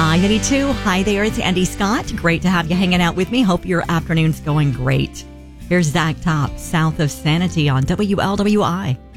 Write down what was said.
I-82. Hi there, it's Andy Scott. Great to have you hanging out with me. Hope your afternoon's going great. Here's Zach Top, south of Sanity on WLWI.